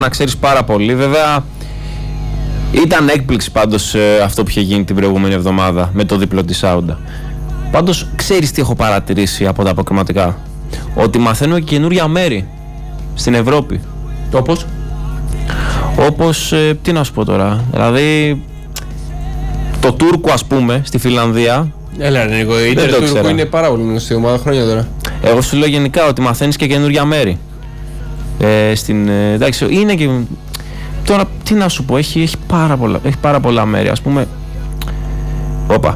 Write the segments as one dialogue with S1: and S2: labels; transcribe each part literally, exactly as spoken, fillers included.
S1: να ξέρεις πάρα πολύ. Βέβαια, ήταν έκπληξη πάντως ε, αυτό που είχε γίνει την προηγούμενη εβδομάδα με το δίπλο της Σάουντα. Πάντως, ξέρεις τι έχω παρατηρήσει από τα αποκριματικά? Ότι μαθαίνουμε και καινούρια μέρη στην Ευρώπη.
S2: Όπως?
S1: Όπως, ε, τι να σου πω τώρα, δηλαδή το Τούρκο, ας πούμε, στη Φιλανδία.
S2: Έλα ρε Νίκο, η Τούρκο είναι πάρα πολύ γνωστή ομάδα χρόνια τώρα.
S1: Εγώ σου λέω γενικά ότι μαθαίνεις και καινούρια μέρη. Ε, στην, ε, εντάξει, είναι και... Τώρα, τι να σου πω, έχει, έχει, πάρα, πολλά, έχει πάρα πολλά μέρη, ας πούμε. Όπα.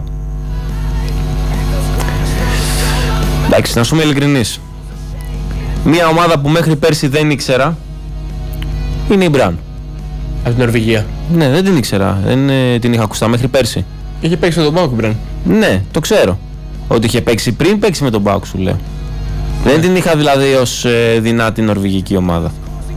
S1: Εντάξει, να σου είμαι ειλικρινής. Μια ομάδα που μέχρι πέρσι δεν ήξερα είναι η Μπραν.
S2: Από την Νορβηγία.
S1: Ναι, δεν την ήξερα. Δεν ε, την είχα ακουστά μέχρι πέρσι.
S2: Είχε παίξει με τον Πάουκ η Μπραν.
S1: Ναι, το ξέρω. Ότι είχε παίξει πριν παίξει με τον Πάουκ, σου λέω. Ναι. Δεν την είχα δηλαδή ως ε, δυνάτη νορβηγική ομάδα.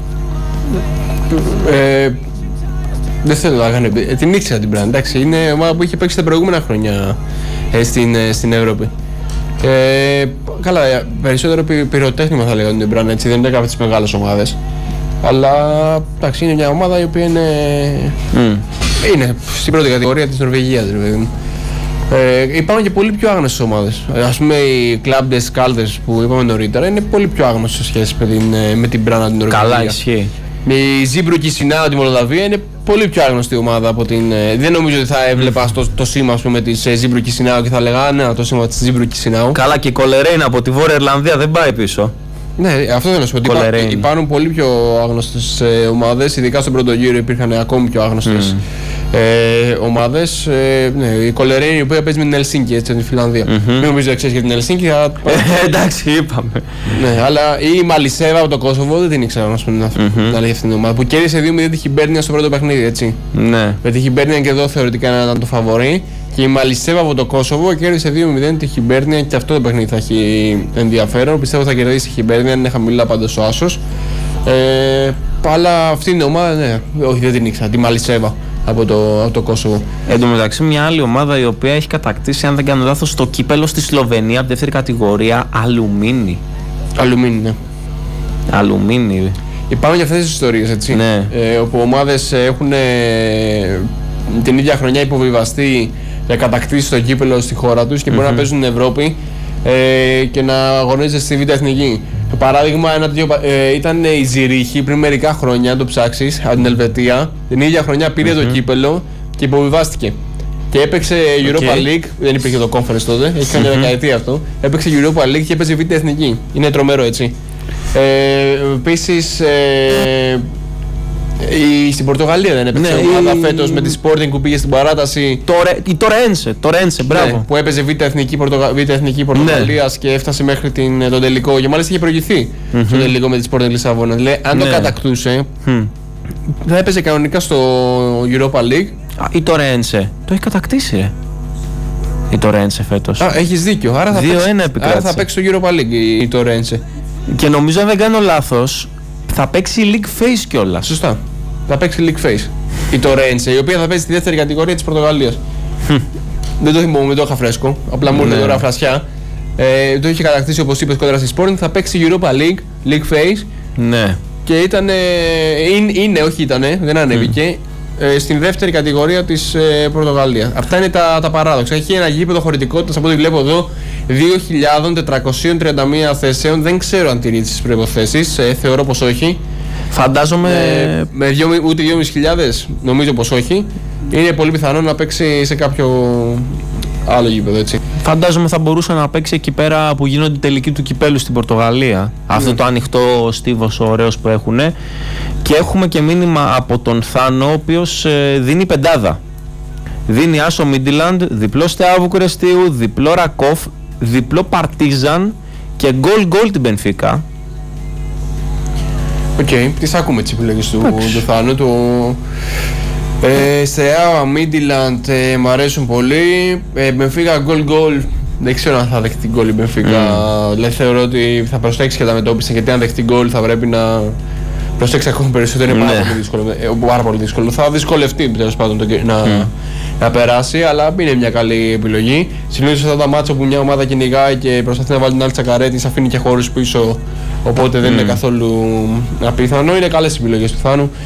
S2: Ε, δεν θέλω να κάνω. Ε, την ήξερα την Μπραν. Εντάξει, είναι ομάδα που είχε παίξει τα προηγούμενα χρόνια ε, στην, ε, στην Ευρώπη. Ε, καλά, περισσότερο πυ, πυροτέχνημα θα λέγαμε την Μπραν, έτσι, δεν είναι κάποιες μεγάλες ομάδες. Αλλά εντάξει, είναι μια ομάδα η οποία είναι, mm. είναι στην πρώτη κατηγορία της Νορβηγίας. Δηλαδή. Ε, υπάρχουν και πολύ πιο άγνωστες ομάδες. Ας πούμε οι κλάμπτες κάλτες που είπαμε νωρίτερα είναι πολύ πιο άγνωστες σε σχέση με την, με την Μπραν την Νορβηγία.
S1: Καλά, ισχύει.
S2: Η Ζίμπρο Κισινάου τη Μολδαβία είναι πολύ πιο άγνωστη ομάδα από την. Δεν νομίζω ότι θα έβλεπα το, το σήμα τη Ζίμπρο Κισινάου και θα λέγα ναι, το σήμα τη Ζίμπρο Κισινάου.
S1: Καλά, και η Κολερέιν από τη Βόρεια Ιρλανδία δεν πάει πίσω.
S2: Ναι, αυτό θέλω να σου πω. Υπά, υπάρχουν πολύ πιο άγνωστες ε, ομάδες, ειδικά στον πρώτο γύρο υπήρχαν ακόμη πιο άγνωστες mm. ε, ομάδες. Ε, ναι, η Κολερέιν η οποία παίζει με την Ελσίνκη, έτσι, την Φιλανδία. Mm-hmm. Μην νομίζω να ξέρεις για την Ελσίνκη. Θα...
S1: Ε, εντάξει, είπαμε.
S2: Ναι, αλλά η Μαλισέβα από το Κόσοβο δεν την ήξερα να σου πω την αλήθεια αυτήν την ομάδα. Που κέρδισε δύο μηδέν τη Χιμπέρνια στο πρώτο παιχνίδι, έτσι.
S1: Ναι.
S2: Με τη Χιμπέρνια και εδώ θεωρητικά ήταν το φαβορί. Και η Μαλισέβα από το Κόσοβο κέρδισε δύο μηδέν τη Χιμπέρνια και αυτό το παιχνίδι θα έχει ενδιαφέρον. Πιστεύω θα κερδίσει η Χιμπέρνια, είναι χαμηλά πάντως ο άσος. Ε, αλλά αυτή είναι η ομάδα, ναι, όχι δεν την ήξερα, τη Μαλισέβα από το, από το Κόσοβο.
S1: Εν τω μεταξύ, μια άλλη ομάδα η οποία έχει κατακτήσει, αν δεν κάνω λάθος, το κύπελο στη Σλοβενία από δεύτερη κατηγορία, Αλουμίνι.
S2: Αλουμίνι, ναι.
S1: Αλουμίνι.
S2: Υπάρχουν και αυτές τις ιστορίες, έτσι.
S1: Ναι.
S2: Ε, όπου ομάδες έχουν ε, την ίδια χρονιά υποβιβαστεί για κατακτήσει το κύπελο στη χώρα τους και mm-hmm. μπορεί να παίζουν στην Ευρώπη ε, και να αγωνίζονται στη Β' Εθνική. Το παράδειγμα ένα τέτοιο, ε, ήταν η Ζηρίχη πριν μερικά χρόνια, αν το ψάξεις, από την Ελβετία. Την ίδια χρονιά πήρε mm-hmm. το κύπελο και υποβιβάστηκε. Και έπαιξε okay. Europa League, δεν υπήρχε το conference τότε, έχει κάνει mm-hmm. δεκαετία αυτό. Έπαιξε Europa League και έπαιζε Β' Εθνική. Είναι τρομερό, έτσι. Ε, επίσης, ε, η, στην Πορτογαλία δεν έπαιξε ναι, ομάδα η... φέτος με τη Sporting που πήγε στην παράταση.
S1: Η Τορένσε, Τορένσε, μπράβο.
S2: Ναι, που έπαιζε Β' Εθνική, Πορτογα... Β' Εθνική Πορτογαλίας ναι. και έφτασε μέχρι την, τον τελικό. Και μάλιστα είχε προηγηθεί mm-hmm. στο τελικό με τη Sporting Λισαβόνα. Δηλαδή, αν ναι. το κατακτούσε, mm. θα έπαιζε κανονικά στο Europa League.
S1: Α, η Τορένσε το έχει κατακτήσει, ρε. Η Τορένσε φέτος.
S2: Α, έχεις δίκιο. Άρα θα, παίξει, άρα θα παίξει στο Europa League η, η Τορένσε.
S1: Και νομίζω, αν δεν κάνω λάθος, θα παίξει League Phase κιόλας.
S2: Σωστά. Θα παίξει League Phase. Η Τορένσε, η οποία θα παίζει στη δεύτερη κατηγορία της Πορτογαλίας. Δεν το θυμόμαι, δεν το είχα φρέσκο. Απλά μου ήρθε τώρα φρασιά. Ε, το είχε κατακτήσει, όπως είπες, κόντρα στη Sporting. Θα παίξει Europa League, League Phase.
S1: Ναι.
S2: Και ήταν. Είναι, είναι, όχι ήτανε, δεν ανέβηκε. Mm. Στην δεύτερη κατηγορία της ε, Πορτογαλίας. Αυτά είναι τα, τα παράδοξα. Έχει ένα γήπεδο χωρητικότητας από ό,τι βλέπω εδώ δύο χιλιάδες τετρακόσιες τριάντα μία θέσεων. Δεν ξέρω αν τηρεί τις προϋποθέσεις. Ε, θεωρώ πως όχι.
S1: Φαντάζομαι.
S2: Ε, με δυο, ούτε δύο χιλιάδες πεντακόσιες νομίζω πως όχι. Είναι πολύ πιθανό να παίξει σε κάποιο άλλο γήπεδο, έτσι.
S1: Φαντάζομαι θα μπορούσε να παίξει εκεί πέρα που γίνονται οι τελικοί του κυπέλου στην Πορτογαλία. Mm. Αυτό το ανοιχτό στίβος ο ωραίος που έχουν. Και έχουμε και μήνυμα από τον Θάνο, ο οποίος ε, δίνει πεντάδα. Δίνει Άσο Μίντιλαντ, διπλό Στεά Βουκουρεστίου, διπλό Ρακόφ, διπλό Παρτίζαν και γκολ γκολ την Μπενφίκα.
S2: Οκ, okay, τις ακούμε τις επιλογές του, του Θάνου. Το... Ε, Στεά, Μίντιλαντ ε, μου αρέσουν πολύ. ε, Μπενφίκα γκολ γκολ. Δεν ξέρω αν θα δεχτεί γκολ η Μπενφίκα. Mm. Δηλαδή θεωρώ ότι θα προσέξει και τα μετώπιση, γιατί αν δεχτεί γκολ θα πρέπει να προσέξει ακόμα περισσότερο. Είναι πάρα, ναι. πολύ δύσκολο, πάρα πολύ δύσκολο. Θα δυσκολευτεί τέλος πάντων το, να, mm. να περάσει, αλλά είναι μια καλή επιλογή. Συνήθως αυτά τα μάτσα που μια ομάδα κυνηγάει και προσπαθεί να βάλει την άλλη τσακαρέ, της αφήνει και χώρους πίσω, οπότε mm. δεν είναι καθόλου απίθανο. Είναι καλές επιλογές του Θάνου.